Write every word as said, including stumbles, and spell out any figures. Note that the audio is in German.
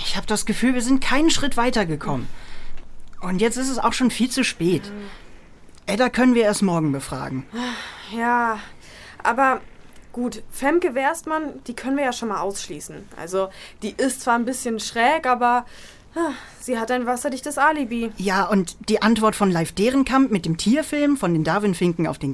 Ich habe das Gefühl, wir sind keinen Schritt weitergekommen. Und jetzt ist es auch schon viel zu spät. Edda können wir erst morgen befragen. Ja, aber gut, Femke Werstmann, die können wir ja schon mal ausschließen. Also, die ist zwar ein bisschen schräg, aber ah, sie hat ein wasserdichtes Alibi. Ja, und die Antwort von Leif Dehrenkamp mit dem Tierfilm von den Darwin-Finken auf den